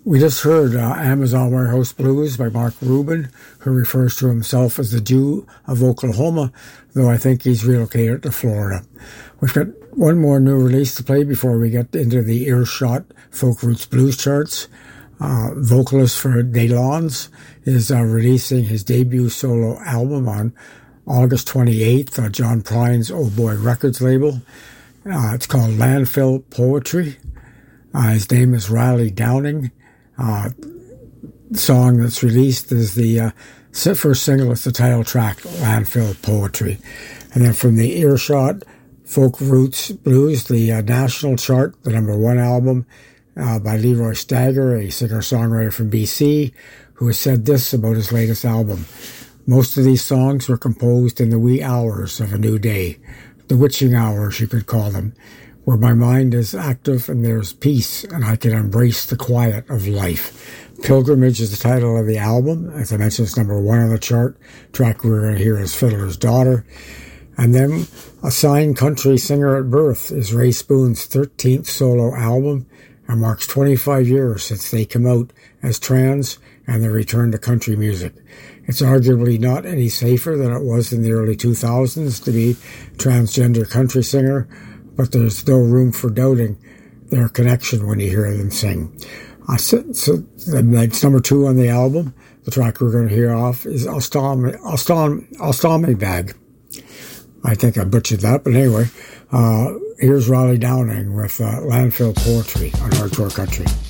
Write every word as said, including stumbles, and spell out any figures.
We just heard uh, Amazon Warehouse Blues by Mark Rubin, who refers to himself as the Jew of Oklahoma, though I think he's relocated to Florida. We've got one more new release to play before we get into the Earshot Folk Roots Blues charts. Uh, vocalist for Daylons is uh, releasing his debut solo album on August twenty-eighth on John Prine's Oh Boy Records label. Uh, it's called Landfill Poetry. Uh, his name is Riley Downing. Uh, the song that's released is the uh, first single. It's the title track, Landfill Poetry. And then from the Earshot Folk Roots Blues, the uh, national chart, the number one album uh, by Leroy Stagger, a singer-songwriter from B C, who has said this about his latest album. Most of these songs were composed in the wee hours of a new day, the witching hours, you could call them, where my mind is active and there's peace and I can embrace the quiet of life. Pilgrimage is the title of the album. As I mentioned, it's number one on the chart. Track we're going to hear is Fiddler's Daughter. And then A Signed Country Singer at Birth is Ray Spoon's thirteenth solo album and marks twenty-five years since they came out as trans and their return to country music. It's arguably not any safer than it was in the early two thousands to be a transgender country singer, but there's no room for doubting their connection when you hear them sing. Uh, so, so it's number two on the album. The track we're going to hear off is Ostomy, Ostomy, Ostomy Bag. I think I butchered that, but anyway, uh, here's Riley Downing with uh, Landfill Poetry on Hardcore Country.